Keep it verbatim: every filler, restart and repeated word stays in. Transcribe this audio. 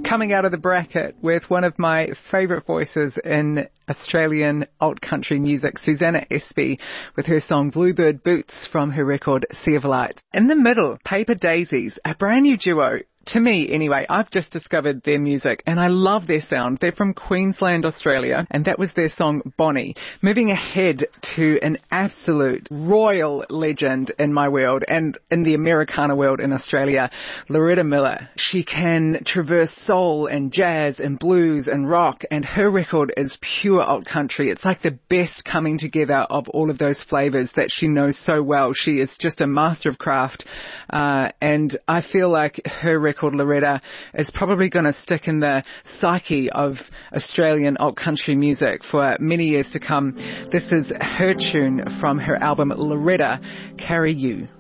Coming out of the bracket with one of my favourite voices in Australian alt-country music, Susanna Espey, with her song Bluebird Boots from her record Sea of Light. In the middle, Paper Daisies, a brand new duo. To me, anyway, I've just discovered their music and I love their sound. They're from Queensland, Australia, and that was their song Bonnie. Moving ahead to an absolute royal legend in my world and in the Americana world in Australia, Loretta Miller. She can traverse soul and jazz and blues and rock, and her record is pure alt country. It's like the best coming together of all of those flavours that she knows so well. She is just a master of craft, uh, and I feel like her record called Loretta is probably going to stick in the psyche of Australian alt country music for many years to come. This is her tune from her album Loretta, Carry You.